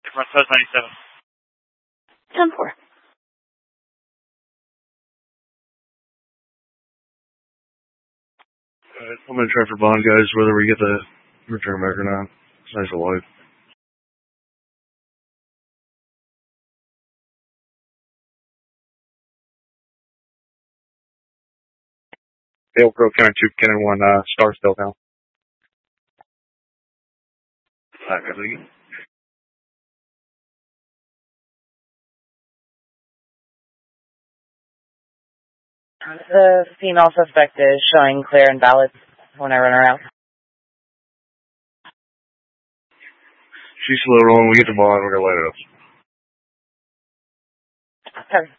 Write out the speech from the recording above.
Front Post 97. 10-4. I'm going to try for bond, guys, whether we get the return back or not. It's nice and light. Dale Grove County 2, Cannon 1, Star still down. Alright, guys, thank you. The female suspect is showing clear and valid when I run around. She's slow rolling. We get the bond. We're going to light it up. Okay.